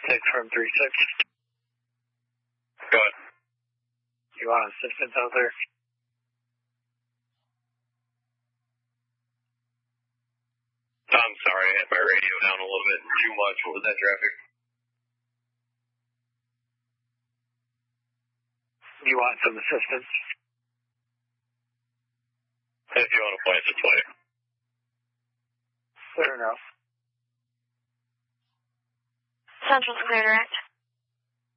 Take from 3-6. Go ahead. You want assistance out there? I'm sorry, I had my radio down a little bit too much. What was that traffic? You want some assistance? If you want to play, it's play. Fair enough. Central's clear direct.